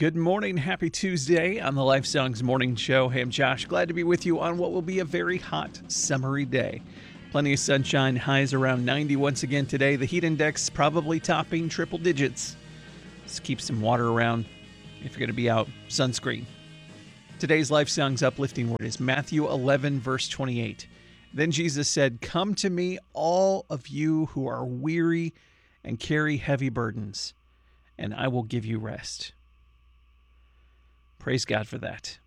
Good morning. Happy Tuesday on the Life Songs Morning Show. Hey, I'm Josh. Glad to be with you on what will be a very hot, summery day. Plenty of sunshine, highs around 90 once again today. The heat index probably topping triple digits. Let's keep some water around if you're going to be out. Sunscreen. Today's Life Songs uplifting word is Matthew 11, verse 28. Then Jesus said, "Come to me, all of you who are weary and carry heavy burdens, and I will give you rest." Praise God for that.